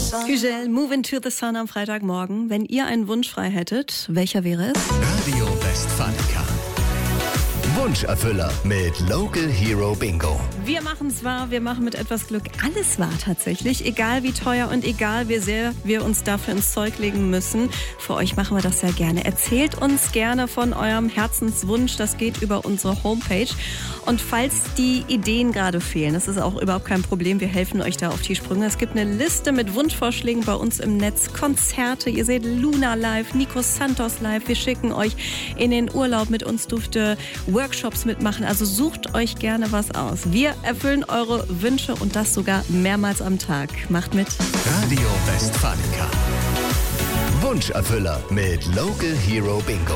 Güzel, Move into the Sun am Freitagmorgen. Wenn ihr einen Wunsch frei hättet, welcher wäre es? Radio Westfalica. Wunscherfüller mit Local Hero Bingo. Wir machen es wahr, wir machen mit etwas Glück alles wahr tatsächlich. Egal wie teuer und egal wie sehr wir uns dafür ins Zeug legen müssen. Für euch machen wir das sehr gerne. Erzählt uns gerne von eurem Herzenswunsch. Das geht über unsere Homepage. Und falls die Ideen gerade fehlen, das ist auch überhaupt kein Problem. Wir helfen euch da auf die Sprünge. Es gibt eine Liste mit Wunschvorschlägen bei uns im Netz. Konzerte, ihr seht Luna live, Nico Santos live. Wir schicken euch in den Urlaub. Mit uns dürft ihr Workshops mitmachen. Also sucht euch gerne was aus. Wir erfüllen eure Wünsche und das sogar mehrmals am Tag. Macht mit. Radio Westfalica. Wunscherfüller mit Local Hero Bingo.